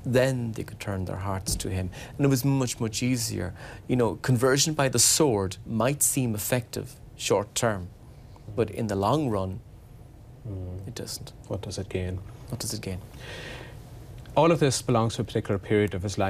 then they could turn their hearts to him. And it was much, much easier. You know, conversion by the sword might seem effective short term, but in the long run, it doesn't. What does it gain? What does it gain? All of this belongs to a particular period of his life.